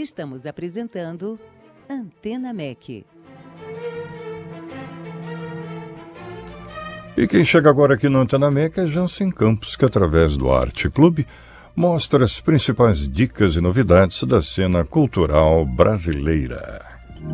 Estamos apresentando Antena MEC. E quem chega agora aqui no Antena MEC é Jansen Campos, que através do Arte Clube mostra as principais dicas e novidades da cena cultural brasileira.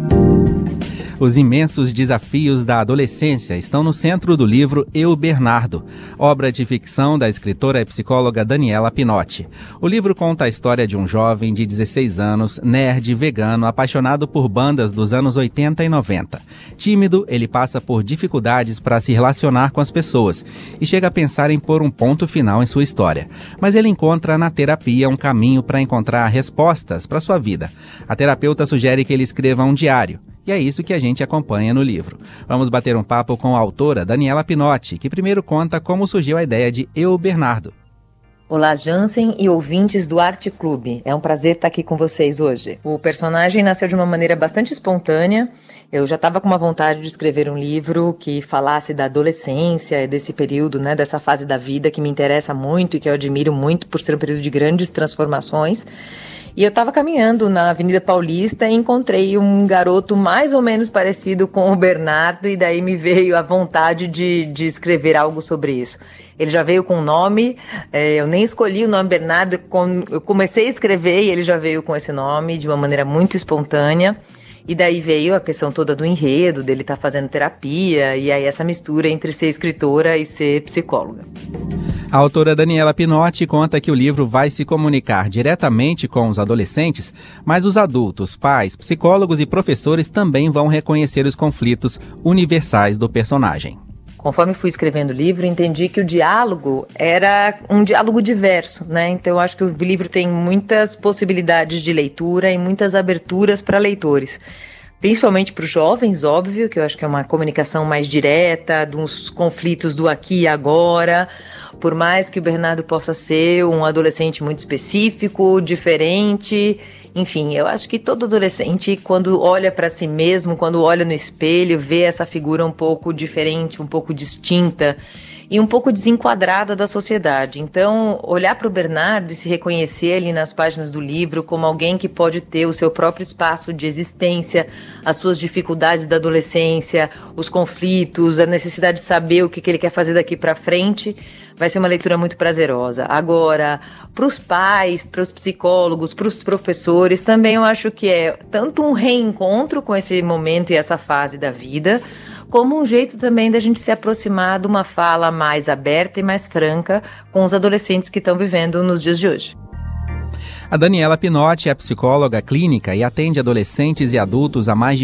Os imensos desafios da adolescência estão no centro do livro Eu, Bernardo, obra de ficção da escritora e psicóloga Daniela Pinotti. O livro conta a história de um jovem de 16 anos, nerd, vegano, apaixonado por bandas dos anos 80 e 90. Tímido, ele passa por dificuldades para se relacionar com as pessoas e chega a pensar em pôr um ponto final em sua história. Mas ele encontra na terapia um caminho para encontrar respostas para sua vida. A terapeuta sugere que ele escreva um diário. E é isso que a gente acompanha no livro. Vamos bater um papo com a autora Daniela Pinotti, que primeiro conta como surgiu a ideia de Eu, Bernardo. Olá, Jansen e ouvintes do Arte Clube. É um prazer estar aqui com vocês hoje. O personagem nasceu de uma maneira bastante espontânea. Eu já estava com uma vontade de escrever um livro que falasse da adolescência, desse período, dessa fase da vida que me interessa muito e que eu admiro muito por ser um período de grandes transformações. E eu estava caminhando na Avenida Paulista e encontrei um garoto mais ou menos parecido com o Bernardo, e daí me veio a vontade de escrever algo sobre isso. Ele já veio com um nome, eu nem escolhi o nome Bernardo, eu comecei a escrever e ele já veio com esse nome de uma maneira muito espontânea. E daí veio a questão toda do enredo, dele estar fazendo terapia, e aí essa mistura entre ser escritora e ser psicóloga. A autora Daniela Pinotti conta que o livro vai se comunicar diretamente com os adolescentes, mas os adultos, pais, psicólogos e professores também vão reconhecer os conflitos universais do personagem. Conforme fui escrevendo o livro, entendi que o diálogo era um diálogo diverso, Então eu acho que o livro tem muitas possibilidades de leitura e muitas aberturas para leitores. Principalmente para os jovens, óbvio, que eu acho que é uma comunicação mais direta, dos conflitos do aqui e agora. Por mais que o Bernardo possa ser um adolescente muito específico, diferente, enfim, eu acho que todo adolescente, quando olha para si mesmo, quando olha no espelho, vê essa figura um pouco diferente, um pouco distinta e um pouco desenquadrada da sociedade. Então, olhar para o Bernardo e se reconhecer ali nas páginas do livro como alguém que pode ter o seu próprio espaço de existência, as suas dificuldades da adolescência, os conflitos, a necessidade de saber o que ele quer fazer daqui para frente, vai ser uma leitura muito prazerosa. Agora, para os pais, para os psicólogos, para os professores, também eu acho que é tanto um reencontro com esse momento e essa fase da vida, como um jeito também da gente se aproximar de uma fala mais aberta e mais franca com os adolescentes que estão vivendo nos dias de hoje. A Daniela Pinotti é psicóloga clínica e atende adolescentes e adultos há mais de